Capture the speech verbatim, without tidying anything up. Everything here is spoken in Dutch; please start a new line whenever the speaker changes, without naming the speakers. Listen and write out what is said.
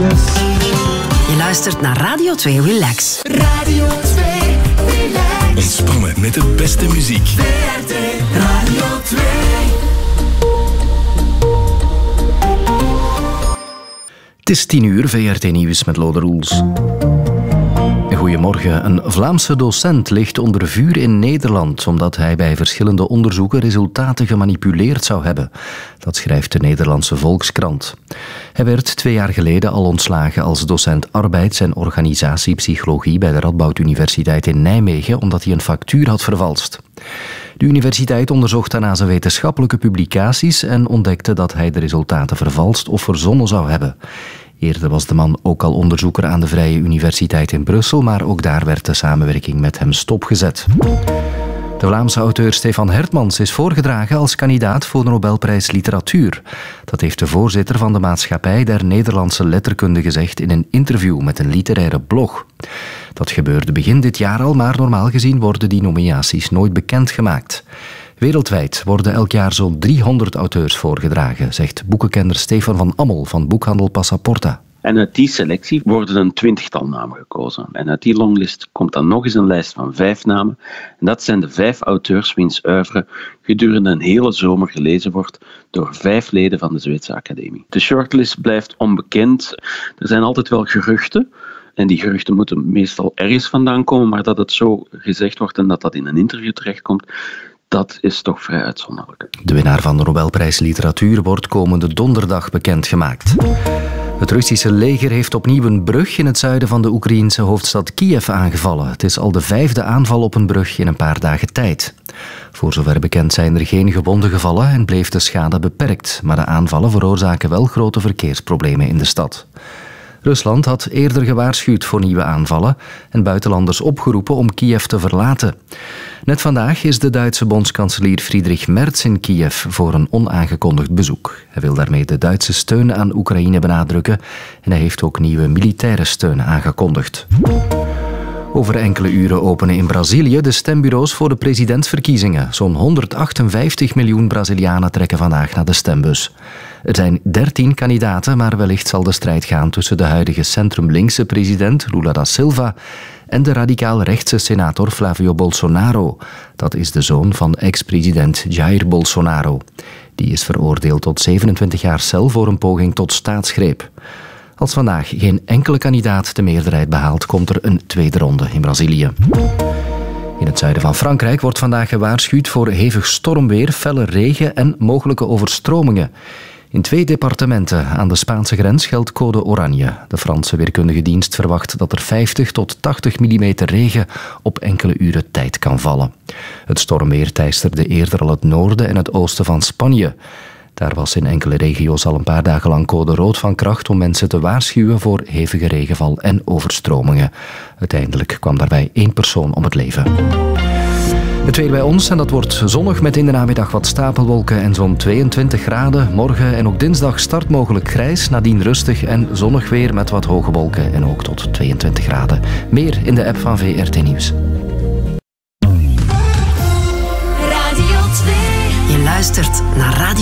zes.
Je luistert naar Radio twee Relax.
Radio twee Relax.
Ontspannen met de beste muziek.
V R T Radio twee.
Het is tien uur, V R T Nieuws met Lode Roels. Goedemorgen. Een Vlaamse docent ligt onder vuur in Nederland omdat hij bij verschillende onderzoeken resultaten gemanipuleerd zou hebben. Dat schrijft de Nederlandse Volkskrant. Hij werd twee jaar geleden al ontslagen als docent arbeids- en organisatiepsychologie bij de Radboud Universiteit in Nijmegen omdat hij een factuur had vervalst. De universiteit onderzocht daarna zijn wetenschappelijke publicaties en ontdekte dat hij de resultaten vervalst of verzonnen zou hebben. Eerder was de man ook al onderzoeker aan de Vrije Universiteit in Brussel, maar ook daar werd de samenwerking met hem stopgezet. De Vlaamse auteur Stefan Hertmans is voorgedragen als kandidaat voor de Nobelprijs Literatuur. Dat heeft de voorzitter van de Maatschappij der Nederlandse Letterkunde gezegd in een interview met een literaire blog. Dat gebeurde begin dit jaar al, maar normaal gezien worden die nominaties nooit bekendgemaakt. Wereldwijd worden elk jaar zo'n driehonderd auteurs voorgedragen, zegt boekenkenner Stefan van Ammel van boekhandel Passaporta.
En uit die selectie worden een twintigtal namen gekozen. En uit die longlist komt dan nog eens een lijst van vijf namen. En dat zijn de vijf auteurs wiens oeuvre gedurende een hele zomer gelezen wordt door vijf leden van de Zweedse Academie. De shortlist blijft onbekend. Er zijn altijd wel geruchten. En die geruchten moeten meestal ergens vandaan komen, maar dat het zo gezegd wordt en dat dat in een interview terechtkomt, dat is toch vrij uitzonderlijk.
De winnaar van de Nobelprijs Literatuur wordt komende donderdag bekendgemaakt. Het Russische leger heeft opnieuw een brug in het zuiden van de Oekraïense hoofdstad Kiev aangevallen. Het is al de vijfde aanval op een brug in een paar dagen tijd. Voor zover bekend zijn er geen gewonden gevallen en bleef de schade beperkt. Maar de aanvallen veroorzaken wel grote verkeersproblemen in de stad. Rusland had eerder gewaarschuwd voor nieuwe aanvallen en buitenlanders opgeroepen om Kiev te verlaten. Net vandaag is de Duitse bondskanselier Friedrich Merz in Kiev voor een onaangekondigd bezoek. Hij wil daarmee de Duitse steun aan Oekraïne benadrukken en hij heeft ook nieuwe militaire steun aangekondigd. Over enkele uren openen in Brazilië de stembureaus voor de presidentsverkiezingen. Zo'n honderdachtenvijftig miljoen Brazilianen trekken vandaag naar de stembus. Er zijn dertien kandidaten, maar wellicht zal de strijd gaan tussen de huidige centrum-linkse president Lula da Silva en de radicaal-rechtse senator Flavio Bolsonaro. Dat is de zoon van ex-president Jair Bolsonaro. Die is veroordeeld tot zevenentwintig jaar cel voor een poging tot staatsgreep. Als vandaag geen enkele kandidaat de meerderheid behaalt, komt er een tweede ronde in Brazilië. In het zuiden van Frankrijk wordt vandaag gewaarschuwd voor hevig stormweer, felle regen en mogelijke overstromingen. In twee departementen aan de Spaanse grens geldt code oranje. De Franse weerkundige dienst verwacht dat er vijftig tot tachtig millimeter regen op enkele uren tijd kan vallen. Het stormweer teisterde eerder al het noorden en het oosten van Spanje. Daar was in enkele regio's al een paar dagen lang code rood van kracht om mensen te waarschuwen voor hevige regenval en overstromingen. Uiteindelijk kwam daarbij één persoon om het leven. Het weer bij ons en dat wordt zonnig met in de namiddag wat stapelwolken en zo'n tweeëntwintig graden. Morgen en ook dinsdag start mogelijk grijs, nadien rustig en zonnig weer met wat hoge wolken en ook tot tweeëntwintig graden. Meer in de app van V R T Nieuws.
Radio twee.
Je luistert naar Radio